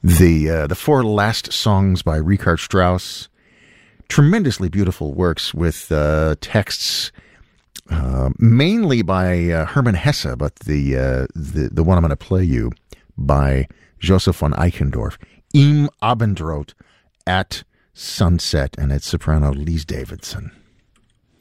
The four last songs by Richard Strauss, tremendously beautiful works with texts mainly by Hermann Hesse, but the one I'm going to play you by Joseph von Eichendorff, Im Abendrot, at sunset, and it's soprano Lise Davidson.